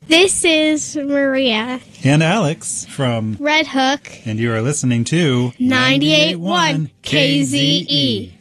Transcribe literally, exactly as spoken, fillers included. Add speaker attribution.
Speaker 1: This is Maria.
Speaker 2: And Alex from
Speaker 1: Red Hook.
Speaker 2: And you are listening to
Speaker 1: ninety-eight point one K Z E.